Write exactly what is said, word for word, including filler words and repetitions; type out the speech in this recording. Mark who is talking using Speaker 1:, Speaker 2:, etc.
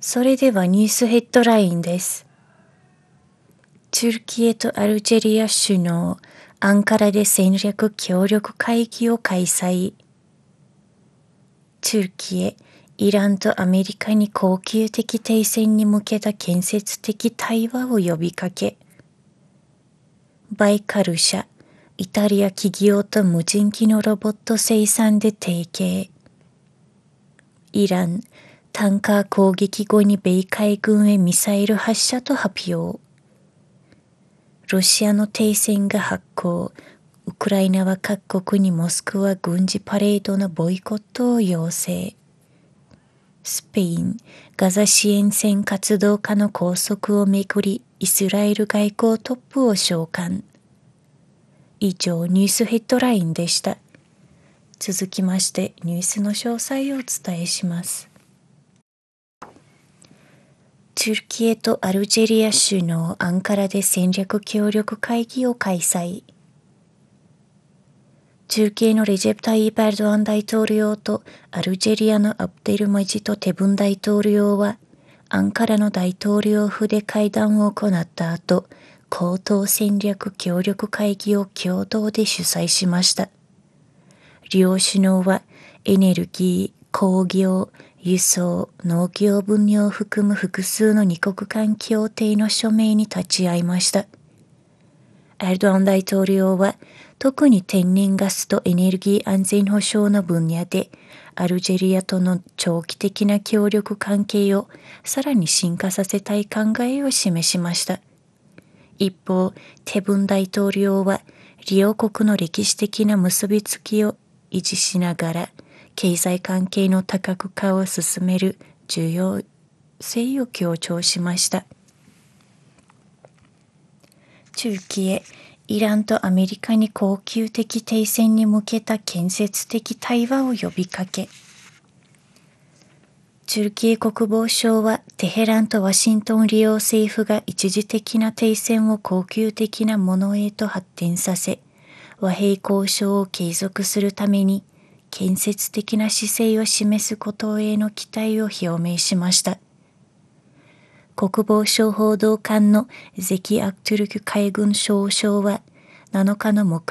Speaker 1: それではニュースヘッドラインです。チュルキエとアルジェリア首脳、アンカラで戦略協力会議を開催。チュルキエ、イランとアメリカに恒久的停戦に向けた建設的対話を呼びかけ。バイカル社、イタリア企業と無人機のロボット生産で提携。イラン、タンカー攻撃後に米海軍へミサイル発射と発表。ロシアの停戦が発効。ウクライナは各国にモスクワ軍事パレードのボイコットを要請。スペイン、ガザ支援船活動家の拘束をめぐり、イスラエル外交トップを召喚。以上、ニュースヘッドラインでした。続きまして、ニュースの詳細をお伝えします。チュルキエとアルジェリア首脳アンカラで戦略協力会議を開催。チュルキエのレジェプ・タイープ・エルドアン大統領とアルジェリアのアブデルマジト・テブン大統領はアンカラの大統領府で会談を行った後、高等戦略協力会議を共同で主催しました。両首脳はエネルギー、工業、輸送、農業分野を含む複数の二国間協定の署名に立ち会いました。エルドアン大統領は特に天然ガスとエネルギー安全保障の分野でアルジェリアとの長期的な協力関係をさらに深化させたい考えを示しました。一方、テブン大統領は両国の歴史的な結びつきを維持しながら経済関係の多角化を進める重要性を強調しました。チュルキエ、イランとアメリカに恒久的停戦に向けた建設的対話を呼びかけ。チュルキエ国防省はテヘランとワシントン両政府が一時的な停戦を恒久的なものへと発展させ、和平交渉を継続するために建設的な姿勢を示すことへの期待を表明しました。国防省報道官のゼキ・アクトゥルク海軍少将はなのかの木